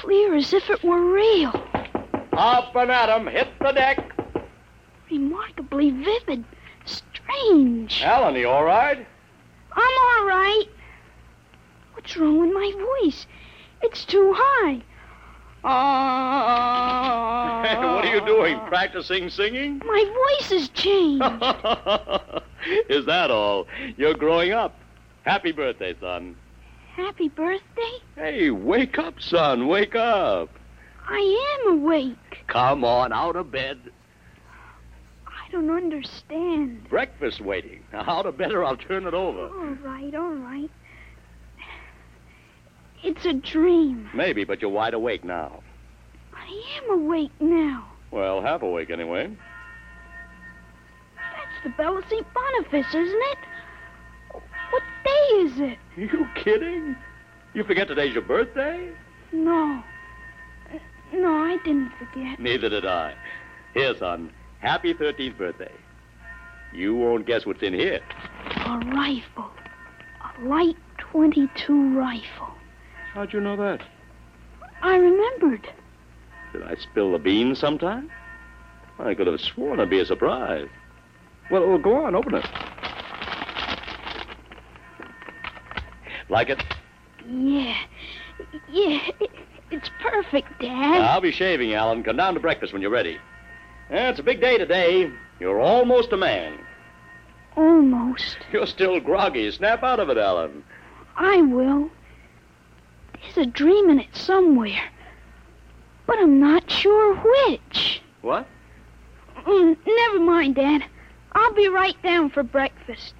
clear as if it were real. Up and at 'em. Hit the deck. Remarkably vivid. Strange. Alan, you all right? I'm all right. What's wrong with my voice? It's too high. What are you doing? Practicing singing? My voice has changed. Is that all? You're growing up. Happy birthday, son. Happy birthday? Hey, wake up, son. Wake up. I am awake. Come on, out of bed. I don't understand. Breakfast waiting. Now, out of bed or I'll turn it over. All right. It's a dream. Maybe, but you're wide awake now. I am awake now. Well, half awake anyway. That's the Bell of St. Boniface, isn't it? What day is it? You kidding? You forget today's your birthday? No, I didn't forget. Neither did I. Here, son. Happy 13th birthday. You won't guess what's in here. A rifle. A light .22 rifle. How'd you know that? I remembered. Did I spill the beans sometime? I could have sworn it'd be a surprise. Well, go on, open it. Like it? Yeah, it's perfect, Dad. I'll be shaving, Alan. Come down to breakfast when you're ready. It's a big day today. You're almost a man. Almost. You're still groggy. Snap out of it, Alan. I will. There's a dream in it somewhere. But I'm not sure which. What? Never mind, Dad. I'll be right down for breakfast.